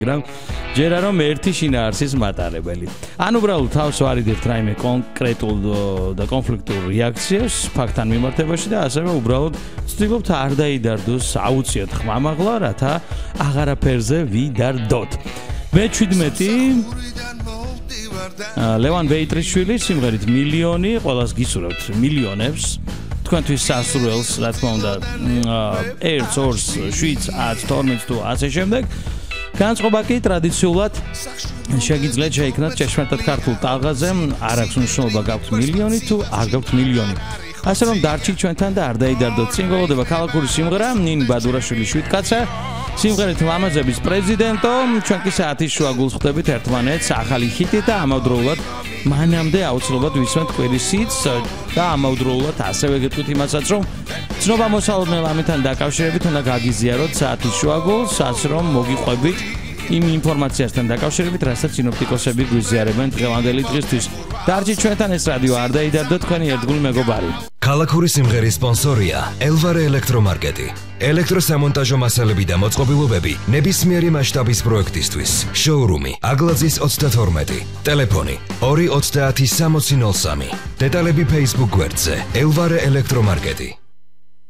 ჯერა რომ ერთი შინაარსის მატარებელი. ან უბრალოდ თავს ვარიდებთ რაიმე კონკრეტულ და კონფლიქტურ რეაქციას ფაქტთან მიმართებაში და ასევე უბრალოდ ვცდილობთ არ დაიდარდოს აუციოდ ხმამაღლა, რათა აღარაფერზე ვიდარდოთ. მე-17 ლევან ბეიტრიშვილი სიმღერით მილიონი, ყველას გისურვებთ მილიონებს. თქვენთვის სასურველს, რა თქმა უნდა, 1, 2, 7, 10, 12 თუ ასე შემდეგ. განწყობა კი ტრადიციულად შეგიძლიათ შეიქმნათ ჭეშმარიტად ქართულ ტალღაზე, არ აქვს მნიშვნელობა გაქვთ მილიონი თუ არ გაქვთ მილიონი. ასე რომ დარჩით ჩვენთან და არ დაიდარდოთ. სიმღეროდება ქალაქური სიმღერა, ნინი ბადურაშვილი შვიდკაცა. სიმღერით ლამაზების პრეზიდენტო, ჩვენ კი საათის შუა გულს ხვდებით ერთმანეთს ახალი ჰიტით და ამავდროულად მანამდე აუცილებლად ვისმენთ კვირის ჰიტს და ამავდროულად ასევე გეტყვით იმასაც, რომ ცნობა მოსალოდნელ ამითთან დაკავშირებით უნდა გაგიზიაროთ საათის შუა გულს, ასე რომ მოგიყვებით იმ ინფორმაციასთან დაკავშირებით, რასაც სინოპტიკოსები გვიზიარებენ დღევანდელი დღისთვის. დარჩით ჩვენთან, ეს რადიო არ დაიდარდოთ, თქვენი ერთგული მეგობარი. ქალაქური სიმღერის სპონსორია ელვარე ელექტრომარკეტი. ელექტროსამონტაჟო მასალები და მოწყობილობები ნებისმიერი მასშტაბის პროექტისთვის. შოურუმი აგლაძის 32. ტელეფონი 230 6003. დეტალები Facebook გვერდზე ელვარე ელექტრომარკეტი.